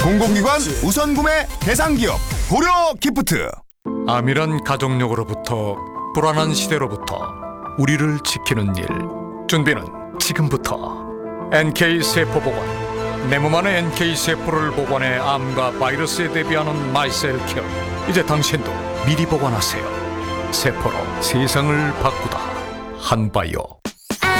공공기관 우선 구매 대상 기업 고려 기프트. 암이란 가족력으로부터 불안한 시대로부터 우리를 지키는 일. 준비는 지금부터. NK세포보관. 내 몸 안의 NK세포를 보관해 암과 바이러스에 대비하는 마이셀케어. 이제 당신도 미리 보관하세요. 세포로 세상을 바꾸다. 한바이오.